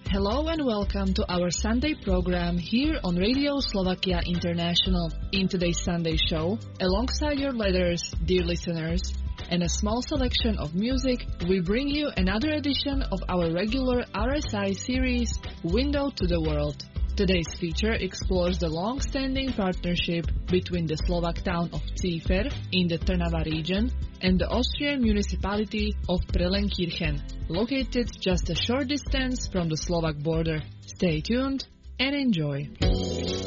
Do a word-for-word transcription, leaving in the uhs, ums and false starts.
Hello and welcome to our Sunday program here on Radio Slovakia International. In today's Sunday show, alongside your letters, dear listeners, and a small selection of music, we bring you another edition of our regular R S I series, Window to the World. Today's feature explores the long-standing partnership between the Slovak town of Cífer in the Trnava region and the Austrian municipality of Prelenkirchen, located just a short distance from the Slovak border. Stay tuned and enjoy.